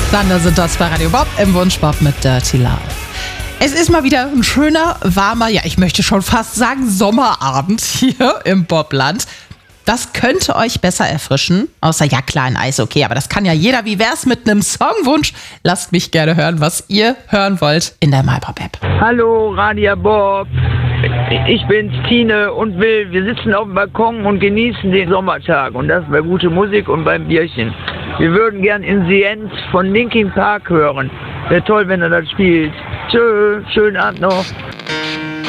Sander sind das bei Radio Bob im Wunschbob mit Dirty Love. Es ist mal wieder ein schöner, warmer, ja, ich möchte schon fast sagen Sommerabend hier im Bobland. Das könnte euch besser erfrischen, außer ja klar, ein Eis, okay, aber das kann ja jeder. Wie wär's mit einem Songwunsch? Lasst mich gerne hören, was ihr hören wollt in der MyPop-App. Hallo, Radio Bob. Ich bin's, Tine und Will. Wir sitzen auf dem Balkon und genießen den Sommertag. Und das bei gute Musik und beim Bierchen. Wir würden gern In the End von Linkin Park hören. Wäre toll, wenn er das spielt. Tschö, schönen Abend noch.